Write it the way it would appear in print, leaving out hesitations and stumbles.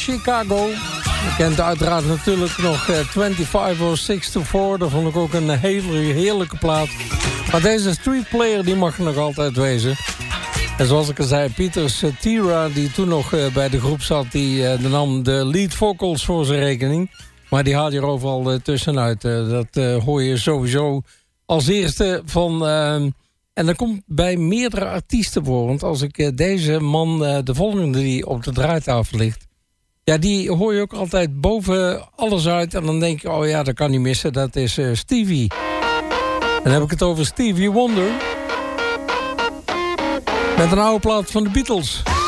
Chicago. Je kent uiteraard natuurlijk nog 25 or 6 to 4. Dat vond ik ook een hele heerlijke plaat. Maar deze Street Player die mag er nog altijd wezen. En zoals ik al zei, Peter Cetera, die toen nog bij de groep zat, die nam de lead vocals voor zijn rekening. Maar die haal je er overal tussenuit. Dat hoor je sowieso als eerste van... en dat komt bij meerdere artiesten voor. Want als ik deze man, de volgende die op de draaitafel ligt... ja, die hoor je ook altijd boven alles uit. En dan denk je, oh ja, dat kan niet missen. Dat is Stevie. En dan heb ik het over Stevie Wonder. Met een oude plaat van de Beatles.